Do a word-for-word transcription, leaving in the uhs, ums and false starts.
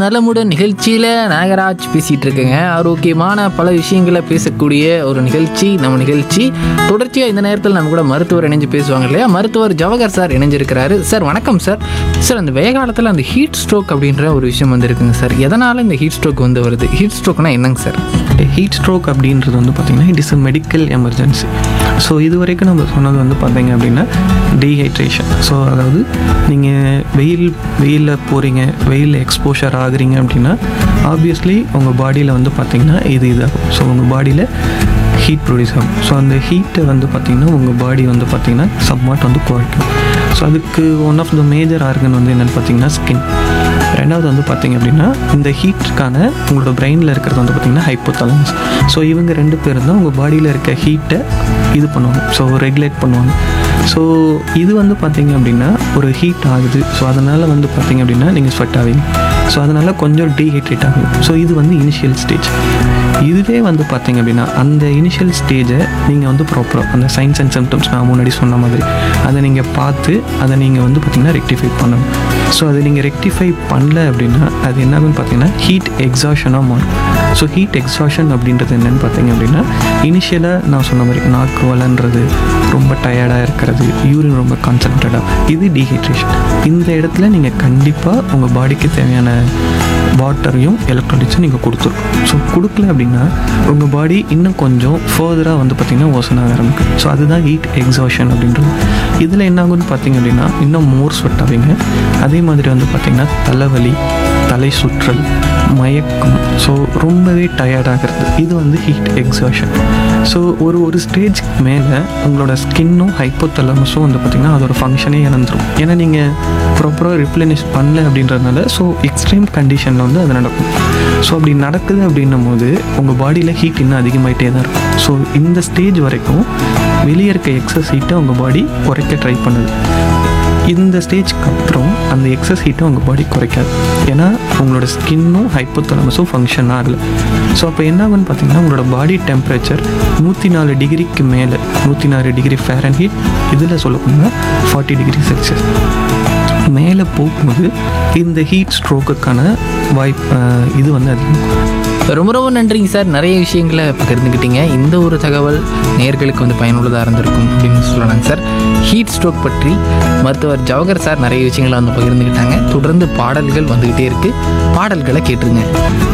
நலமுடன் நிகழ்ச்சியில் நாகராஜ் பேசிகிட்டு இருக்கேங்க. ஆரோக்கியமான பல விஷயங்களை பேசக்கூடிய ஒரு நிகழ்ச்சி நம்ம நிகழ்ச்சி. தொடர்ச்சியாக இந்த நேரத்தில் நம்ம கூட மருத்துவர் இணைஞ்சு பேசுவாங்க இல்லையா? மருத்துவர் ஜவஹர் சார் இணைஞ்சிருக்கிறாரு. சார் வணக்கம் சார். சார் அந்த வெய காலத்தில் அந்த ஹீட் ஸ்ட்ரோக் அப்படின்ற ஒரு விஷயம் வந்து இருக்குங்க சார். எதனால் இந்த ஹீட் ஸ்ட்ரோக் வந்து வருது? ஹீட் ஸ்ட்ரோக்னா என்னங்க சார்? ஹீட் ஸ்ட்ரோக் அப்படின்றது வந்து பார்த்திங்கன்னா it is a medical emergency. So இது வரைக்கும் நம்ம சொன்னது வந்து பார்த்தீங்க அப்படின்னா டீஹைட்ரேஷன். ஸோ அதாவது நீங்கள் வெயில் வெயிலில் போகிறீங்க, வெயிலில் எக்ஸ்போஷர் ஆகுறீங்க அப்படின்னா ஆப்வியஸ்லி உங்கள் பாடியில் வந்து பார்த்திங்கன்னா இது இதாகும். ஸோ உங்கள் பாடியில் ஹீட் ப்ரொடியூஸ் ஆகும். ஸோ அந்த ஹீட்டை வந்து பார்த்திங்கன்னா உங்கள் பாடி வந்து பார்த்திங்கன்னா சப்மாட் வந்து குறைக்கும். ஸோ அதுக்கு one of the major organ வந்து என்னென்னு பார்த்திங்கன்னா ஸ்கின். ரெண்டாவது வந்து பார்த்திங்க அப்படின்னா இந்த ஹீட்டுக்கான உங்களோட பிரெயினில் இருக்கிறது வந்து பார்த்திங்கன்னா ஹைப்போதாலமஸ். ஸோ இவங்க ரெண்டு பேரும் தான் உங்கள் பாடியில் இருக்க ஹீட்டை இது பண்ணுவாங்க, ஸோ ரெகுலேட் பண்ணுவாங்க. ஸோ இது வந்து பார்த்திங்க அப்படின்னா ஒரு ஹீட் ஆகுது. ஸோ அதனால் வந்து பார்த்திங்க அப்படின்னா நீங்கள் ஸ்வெட் ஆவீங்க. ஸோ அதனால் கொஞ்சம் டீஹைட்ரேட் ஆகும். ஸோ இது வந்து இனிஷியல் ஸ்டேஜ். இதுவே வந்து பார்த்திங்க அப்படின்னா அந்த இனிஷியல் ஸ்டேஜை நீங்கள் வந்து ப்ராப்பராக அந்த சைன்ஸ் அண்ட் சிம்டம்ஸ் நான் முன்னாடி சொன்ன மாதிரி அதை நீங்கள் பார்த்து அதை நீங்கள் வந்து பார்த்திங்கன்னா ரெக்டிஃபை பண்ணணும். ஸோ அதை நீங்கள் ரெக்டிஃபை பண்ணல அப்படின்னா அது என்னாகுன்னு பார்த்தீங்கன்னா ஹீட் எக்ஸாஷனாக மாறும். ஸோ ஹீட் எக்ஸாஷன் அப்படின்றது என்னென்னு பார்த்தீங்க அப்படின்னா இனிஷியலாக நான் சொன்ன மாதிரி நாக்கு வளன்றது, ரொம்ப டயர்டாக இருக்கிறது, யூரின் ரொம்ப கான்சன்ட்ரேட்டாக, இது டீஹைட்ரேஷன். இந்த இடத்துல நீங்கள் கண்டிப்பாக உங்கள் பாடிக்கு தேவையான வாட்டரையும் எலக்ட்ரோலைட்ஸும் நீங்கள் கொடுத்துரும். ஸோ கொடுக்கல அப்படின்னா உங்கள் பாடி இன்னும் கொஞ்சம் ஃபர்தராக வந்து பார்த்திங்கன்னா ஓசனாக ஆரம்பிக்கும். ஸோ அதுதான் ஹீட் எக்ஸாஷன் அப்படின்றது. இதில் என்ன ஆகுன்னு பார்த்தீங்க அப்படின்னா இன்னும் மோர் ஸ்வெட் ஆவீங்க. அதே மாதிரி வந்து பார்த்திங்கன்னா தலைவலி, தலை சுற்றல், மயக்கம், ஸோ ரொம்பவே டயர்டாகிறது, இது வந்து ஹீட் எக்ஸாஷன். ஸோ ஒரு ஒரு ஸ்டேஜ்க்கு மேலே உங்களோட ஸ்கின்னும் ஹைப்போதலமஸும் வந்து பார்த்திங்கன்னா அதோட ஃபங்க்ஷனே இறந்துடும். ஏன்னா நீங்கள் ப்ராப்பராக ரிப்ளனிஷ் பண்ணல அப்படின்றதுனால ஸோ எக்ஸ்ட்ரீம் கண்டிஷனில் வந்து அது நடக்கும். ஸோ அப்படி நடக்குது அப்படின்னும் போது உங்கள் பாடியில் ஹீட் இன்னும் அதிகமாகிட்டே தான் இருக்கும். ஸோ இந்த ஸ்டேஜ் வரைக்கும் வெளியே இருக்க எக்ஸஸ் ஹீட்டை உங்கள் பாடி குறைக்க ட்ரை பண்ணுது. இந்த ஸ்டேஜ்க்கு அப்புறம் அந்த எக்ஸஸ் ஹீட்டை உங்கள் பாடி குறைக்காது. ஏன்னா உங்களோட ஸ்கின்னும் ஹைப்போதலமஸும் ஃபங்க்ஷன் ஆகலை. ஸோ அப்போ என்ன ஆகுன்னு பார்த்தீங்கன்னா உங்களோட பாடி டெம்பரேச்சர் நூற்றி நாலு டிகிரிக்கு மேலே, நூற்றி நாலு டிகிரி ஃபேரன்ஹீட், இதில் சொல்லப்போனால் ஃபார்ட்டி டிகிரி செல்சியஸ் மேலே போகும்போது இந்த ஹீட் ஸ்ட்ரோக்குக்கான வாய்ப்பு இது வந்து அதிகம். ரொம்ப ரொம்ப நன்றிங்க சார். நிறைய விஷயங்களை பகிர்ந்துக்கிட்டீங்க. இந்த ஒரு தகவல் நேயர்களுக்கு வந்து பயனுள்ளதாக இருந்திருக்கும் அப்படின்னு சொல்லலாங்க சார். ஹீட் ஸ்ட்ரோக் பற்றி மருத்துவர் ஜவஹர் சார் நிறைய விஷயங்களை வந்து பகிர்ந்துக்கிட்டாங்க. தொடர்ந்து பாடல்கள் வந்துக்கிட்டே இருக்குது. பாடல்களை கேட்டுருங்க.